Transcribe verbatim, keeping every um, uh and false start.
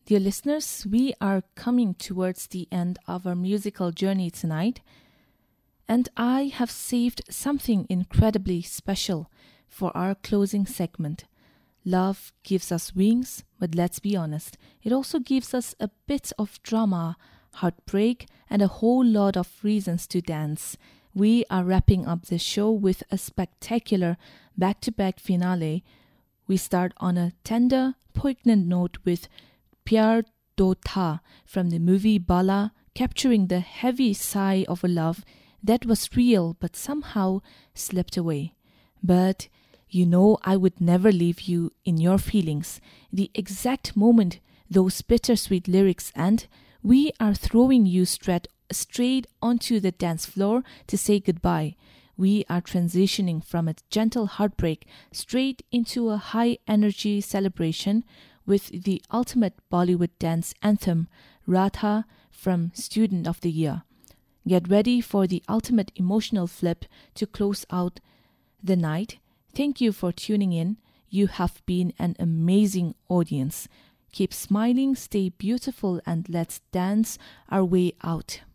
Dear listeners, we are coming towards the end of our musical journey tonight, and I have saved something incredibly special for our closing segment. Love gives us wings, but let's be honest, it also gives us a bit of drama, heartbreak, and a whole lot of reasons to dance. We are wrapping up the show with a spectacular back-to-back finale. We start on a tender, poignant note with Pyar Do Tha from the movie Bala, capturing the heavy sigh of a love that was real but somehow slipped away. But you know I would never leave you in your feelings. The exact moment those bittersweet lyrics end, we are throwing you straight, straight onto the dance floor to say goodbye. We are transitioning from a gentle heartbreak straight into a high-energy celebration with the ultimate Bollywood dance anthem, Radha from Student of the Year. Get ready for the ultimate emotional flip to close out the night. Thank you for tuning in. You have been an amazing audience. Keep smiling, stay beautiful, and let's dance our way out.